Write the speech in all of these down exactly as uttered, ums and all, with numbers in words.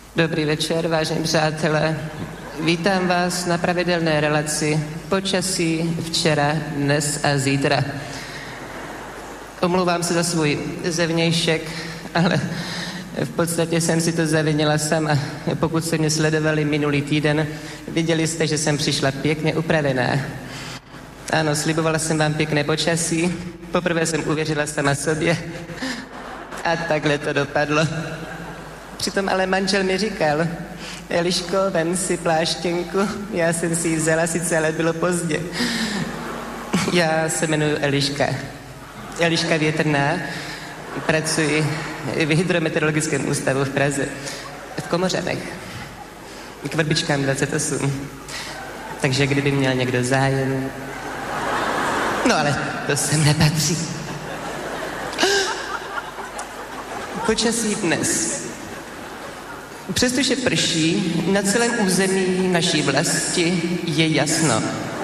Dobrý večer, vážení přátelé. Vítám vás na pravidelné relaci Počasí včera, dnes a zítra. Omlouvám se za svůj zevnějšek, ale v podstatě jsem si to zavinila sama. Pokud jste mě sledovali minulý týden, viděli jste, že jsem přišla pěkně upravená. Ano, slibovala jsem vám pěkné počasí. Poprvé jsem uvěřila sama sobě. A takhle to dopadlo. Přitom ale manžel mi říkal: Eliško, vem si pláštěnku. Já jsem si ji vzala, sice ale bylo pozdě. Já se jmenuji Eliška. Eliška Větrná. Pracuji v Hydrometeorologickém ústavu v Praze. V Komořanech. K Vrbičkám dvacet osm. Takže kdyby měl někdo zájem... No ale to sem nepatří. Počasí dnes. Přestože prší, na celém území naší vlasti je jasno.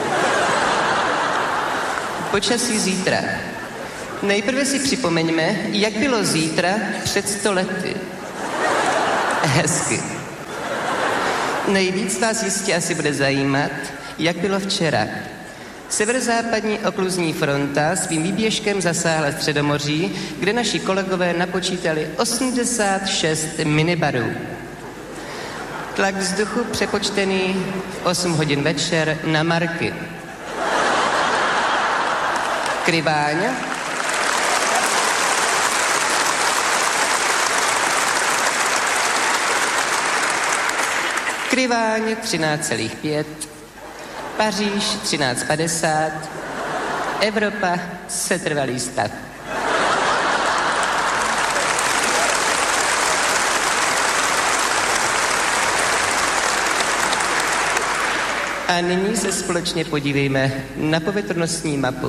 Počasí zítra. Nejprve si připomeňme, jak bylo zítra před sto lety. Hezky. Nejvíc vás jistě asi bude zajímat, jak bylo včera. Severozápadní okluzní fronta svým výběžkem zasáhla Středomoří, kde naši kolegové napočítali osmdesát šest minibarů. Tlak vzduchu přepočtený v osm hodin večer na marky. Kryváň. Kryváň třináct celá pět. Paříž třináct padesát, Evropa setrvalý stav. A nyní se společně podívejme na povětrnostní mapu.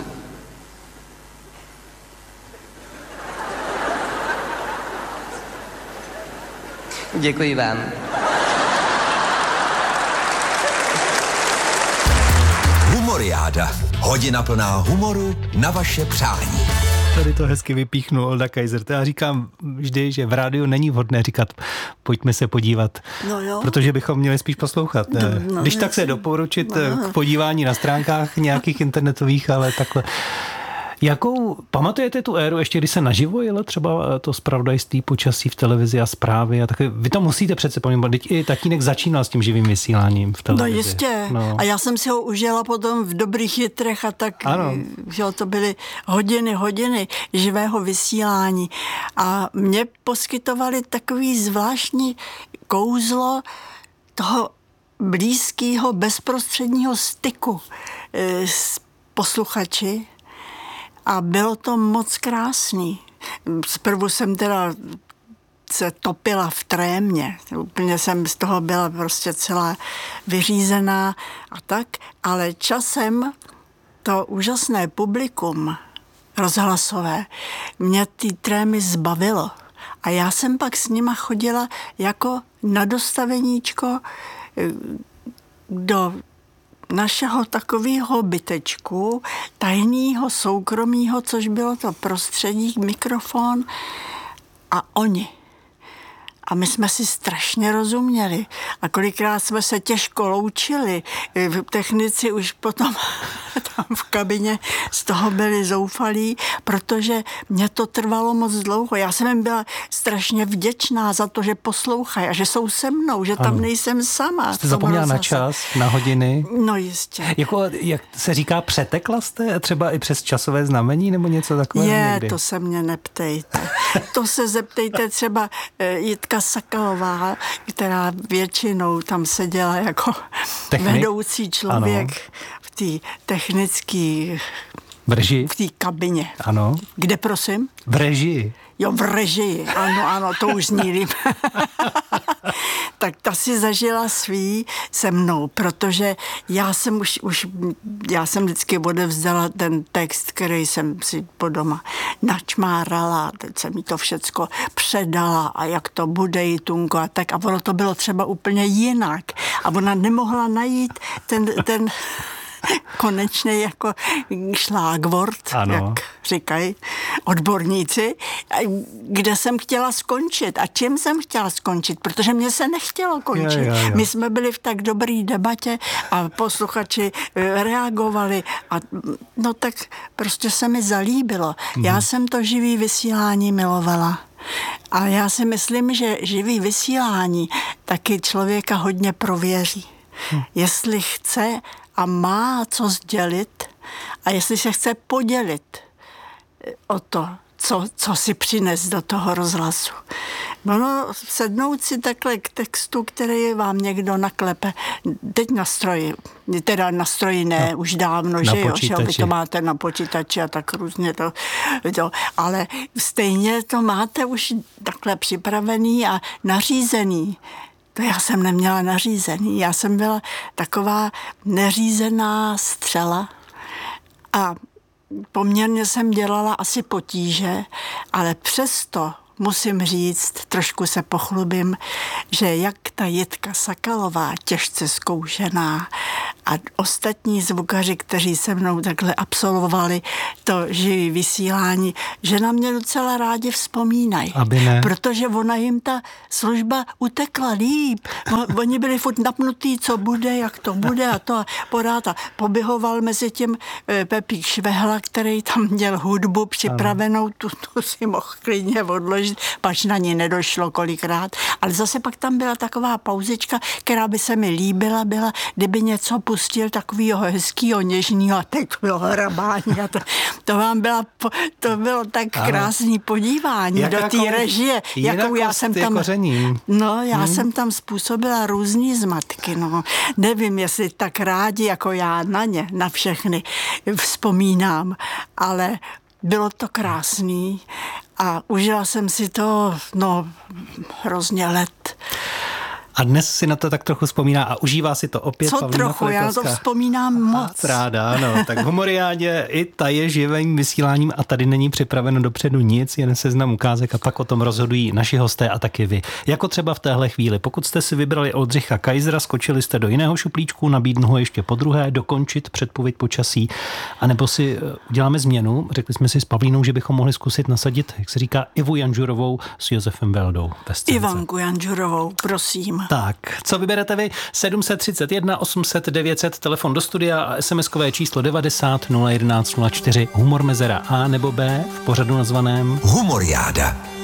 Děkuji vám. Humoriáda. Hodina plná humoru na vaše přání. Tady to hezky vypíchnul Olda Kaiser. Já říkám vždy, že v rádiu není vhodné říkat pojďme se podívat, no jo. Protože bychom měli spíš poslouchat. No, no, Když tak se doporučit no. k podívání na stránkách nějakých internetových, ale takhle. Jakou, pamatujete tu éru, ještě když se naživo jelo třeba to zpravodajství počasí v televizi a zprávy a takové, vy to musíte přece pamatovat, teď i tatínek začínal s tím živým vysíláním v televizi. No jistě, no. A já jsem si ho užila potom v Dobrých jitrech a tak, ano. Že to byly hodiny, hodiny živého vysílání a mě poskytovali takový zvláštní kouzlo toho blízkého bezprostředního styku s posluchači. A bylo to moc krásný. Zprvu jsem teda se topila v trémě. Úplně jsem z toho byla prostě celá vyřízená a tak. Ale časem to úžasné publikum rozhlasové mě ty trémy zbavilo. A já jsem pak s nima chodila jako na dostaveníčko do našeho takového bytečku, tajného, soukromého, což bylo to prostředí, mikrofon a oni. A my jsme si strašně rozuměli. A kolikrát jsme se těžko loučili. Technici už potom tam v kabině z toho byli zoufalí, protože mě to trvalo moc dlouho. Já jsem jim byla strašně vděčná za to, že poslouchají a že jsou se mnou, že tam ano. nejsem sama. Jste zapomněla na čas, na hodiny? No jistě. Jako, jak se říká, přetekla jste třeba i přes časové znamení nebo něco takového? Je, někdy? To se mě neptejte. To se zeptejte třeba Jitka Sakalová, která většinou tam seděla jako Technik? vedoucí člověk ano. v té technické... V režii? V té kabině. Ano. Kde, prosím? V režii. Jo, v režii, ano, ano, to už zní líp. Tak ta si zažila svý se mnou, protože já jsem už, už, já jsem vždycky odevzdala ten text, který jsem si po doma načmárala, teď jsem jí to všecko předala a jak to bude, Jitunko a tak. A ono to bylo třeba úplně jinak. A ona nemohla najít ten... ten konečně jako šlágvort, jak říkají odborníci, kde jsem chtěla skončit a čím jsem chtěla skončit, protože mě se nechtělo končit. Jo, jo, jo. My jsme byli v tak dobrý debatě a posluchači reagovali a no tak prostě se mi zalíbilo. Mm. Já jsem to živý vysílání milovala. A já si myslím, že živý vysílání taky člověka hodně prověří. Hmm. Jestli chce a má co sdělit a jestli se chce podělit o to, co, co si přines do toho rozhlasu. Ono sednout si takhle k textu, který vám někdo naklepe, teď na stroji, teda na stroji ne, no, už dávno, že jo, že vy to máte na počítači a tak různě to, to, ale stejně to máte už takhle připravený a nařízený. To já jsem neměla nařízený, já jsem byla taková neřízená střela a poměrně jsem dělala asi potíže, ale přesto musím říct, trošku se pochlubím, že jak ta Jitka Sakalová, těžce zkoušená, a ostatní zvukaři, kteří se mnou takhle absolvovali to živý vysílání, že na mě docela rádi vzpomínají. Protože ona jim ta služba utekla líp. Oni byli furt napnutý, co bude, jak to bude a to a porád. A poběhoval mezi tím Pepík Švehla, který tam měl hudbu připravenou, tu, tu si mohl klidně odložit, pač na ní nedošlo kolikrát. Ale zase pak tam byla taková pauzička, která by se mi líbila, byla, kdyby něco pustil takovýho hezkýho, něžnýho a teď bylo hrabání. A to, to vám byla, to bylo tak ano. krásný podívání jak do té režie. Jakou já jsem tam, koření. no, já hmm. jsem tam způsobila různý zmatky. No. Nevím, jestli tak rádi jako já na ně, na všechny vzpomínám, ale bylo to krásný a užila jsem si to, no, hrozně let. A dnes si na to tak trochu vzpomíná a užívá si to opět. Co Pavlína trochu, já to vzpomínám moc. Ráda, ano. Tak v Humoriádě i ta je živým vysíláním a tady není připraveno dopředu nic, jen seznam ukázek a pak o tom rozhodují naši hosté a taky vy. Jako třeba v téhle chvíli. Pokud jste si vybrali Oldřicha Kaisera, skočili jste do jiného šuplíčku, nabídnu ho ještě po druhé, dokončit předpověď počasí, anebo si uděláme změnu. Řekli jsme si s Pavlínou, že bychom mohli zkusit nasadit, jak se říká, Ivu Janžurovou s Josefem Veldou ve scénce. Ivanku Janžurovou, prosím. Tak, co vyberete vy? sedm set třicet jedna osm set devět set, telefon do studia a SMSkové číslo devadesát nula jedenáct nula čtyři, humor mezera A nebo B v pořadu nazvaném Humoriáda.